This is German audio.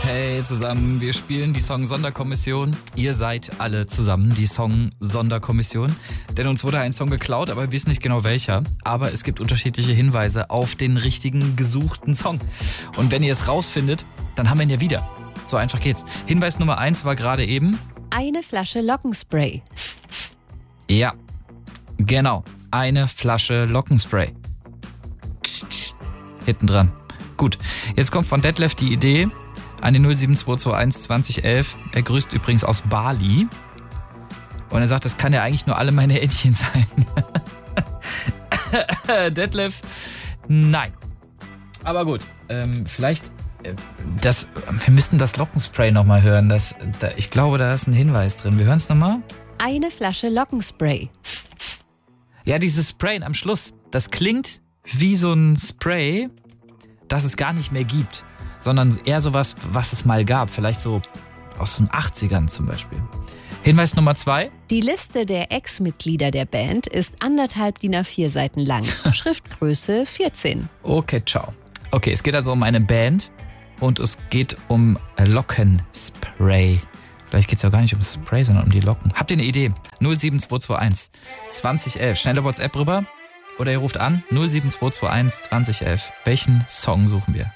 Hey zusammen, wir spielen die Song-Sonderkommission. Ihr seid alle zusammen die Song-Sonderkommission. Denn uns wurde ein Song geklaut, aber wir wissen nicht genau welcher. Aber es gibt unterschiedliche Hinweise auf den richtigen gesuchten Song. Und wenn ihr es rausfindet, dann haben wir ihn ja wieder. So einfach geht's. Hinweis Nummer 1 war gerade eben... Eine Flasche Lockenspray. Ja, genau. Eine Flasche Lockenspray. Hinten dran. Gut, jetzt kommt von Detlef die Idee an die 07221 2011. Er grüßt übrigens aus Bali. Und er sagt, das kann ja eigentlich nur alle meine Entchen sein. Detlef, nein. Aber gut, vielleicht... wir müssten das Lockenspray nochmal hören. Ich glaube, da ist ein Hinweis drin. Wir hören es nochmal. Eine Flasche Lockenspray. Ja, dieses Sprayen am Schluss, das klingt wie so ein Spray, das es gar nicht mehr gibt, sondern eher sowas, was es mal gab. Vielleicht so aus den 80ern zum Beispiel. Hinweis Nummer 2. Die Liste der Ex-Mitglieder der Band ist 1,5 DIN A4 Seiten lang. Schriftgröße 14. Okay, ciao. Okay, es geht also um eine Band und es geht um Lockenspray. Vielleicht geht es ja gar nicht um Spray, sondern um die Locken. Habt ihr eine Idee? 07221 2011. Schnelle WhatsApp rüber oder ihr ruft an 07221 2011. Welchen Song suchen wir?